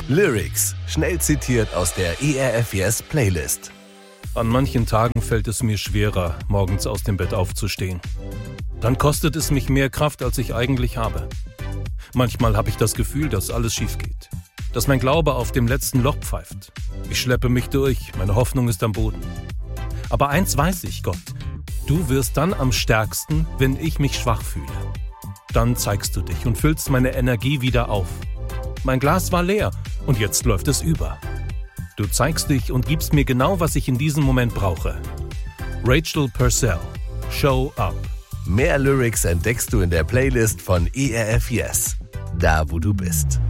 Lyrics, schnell zitiert aus der ERF Yes Playlist. An manchen Tagen fällt es mir schwerer, morgens aus dem Bett aufzustehen. Dann kostet es mich mehr Kraft, als ich eigentlich habe. Manchmal habe ich das Gefühl, dass alles schief geht. Dass mein Glaube auf dem letzten Loch pfeift. Ich schleppe mich durch, meine Hoffnung ist am Boden. Aber eins weiß ich, Gott. Du wirst dann am stärksten, wenn ich mich schwach fühle. Dann zeigst du dich und füllst meine Energie wieder auf. Mein Glas war leer und jetzt läuft es über. Du zeigst dich und gibst mir genau, was ich in diesem Moment brauche. Rachel Purcell, Show Up. Mehr Lyrics entdeckst du in der Playlist von ERF Yes, da wo du bist.